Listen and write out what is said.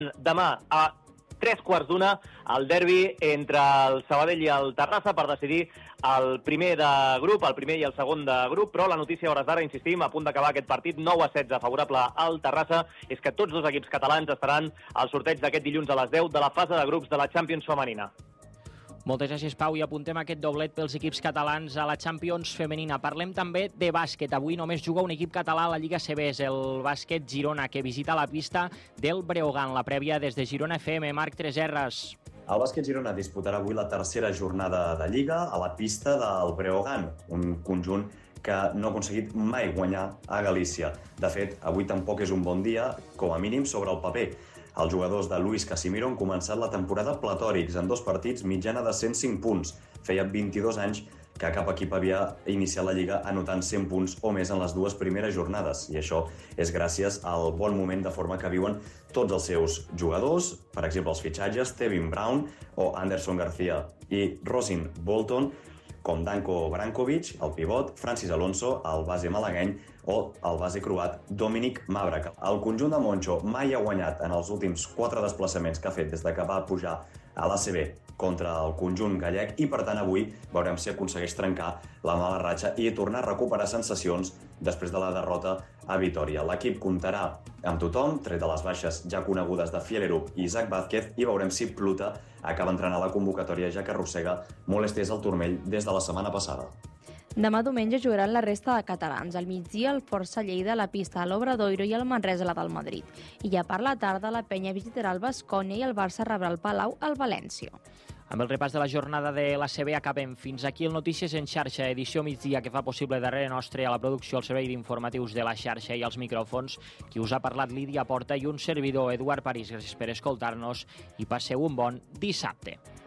demà a 3:15 el derbi entre el Sabadell i el Terrassa per decidir el primer de grup, el primer i el segon de grup, però la notícia a hores d'ara, insistim, a punt d'acabar aquest partit 9-16 favorable al Terrassa, és que tots dos equips catalans estaran al sorteig d'aquest dilluns a les 10 de la fase de grups de la Champions femenina. Moltes gràcies, Pau, i apuntem aquest doblet pels equips catalans a la Champions femenina. Parlem també de bàsquet. Avui només juga un equip català a la Lliga CB, és el bàsquet Girona, que visita la pista del Breogán. La prèvia des de Girona FM. Marc Treserres. El bàsquet Girona disputarà avui la tercera jornada de Lliga a la pista del Breogán, un conjunt que no ha aconseguit mai guanyar a Galícia. De fet, avui tampoc és un bon dia, com a mínim sobre el paper. Els jugadors de Luis Casimiro han començat la temporada platòrics en 2 partits, mitjana de 105 punts. Feia 22 anys que cap equip havia iniciat la Lliga anotant 100 punts o més en les 2 primeres jornades. I això és gràcies al bon moment de forma que viuen tots els seus jugadors, per exemple, els fitxatges Tevin Brown o Anderson García i Rosin Bolton, com Danko Brankovic, el pivot, Francis Alonso, el base malagueny, o el base croat Dominic Mavrak. El conjunt de Moncho mai ha guanyat en els últims 4 desplaçaments que ha fet des de que va pujar a l'ACB contra el conjunt gallec i, per tant, avui veurem si aconsegueix trencar la mala ratxa i tornar a recuperar sensacions després de la derrota a Vitòria. L'equip comptarà amb tothom, tret de les baixes ja conegudes de Fielerup i Isaac Vázquez, i veurem si Pluta acaba entrant a la convocatòria, ja que arrossega molèsties al turmell des de la setmana passada. Demà diumenge jugaran la resta de catalans. Al migdia el Força Lleida a la pista, l'Obradoiro i el Manresa a la del Madrid. I ja per la tarda la Penya visitarà el Baskonia i el Barça rebrà el Palau al València. Amb el repàs de la jornada de l'ACB acabem. Fins aquí el Notícies en xarxa, edició migdia, que fa possible darrere nostre a la producció, el servei d'informatius de la xarxa i els micròfons. Qui us ha parlat, Lídia Porta, i un servidor, Eduard París. Gràcies per escoltar-nos i passeu un bon dissabte.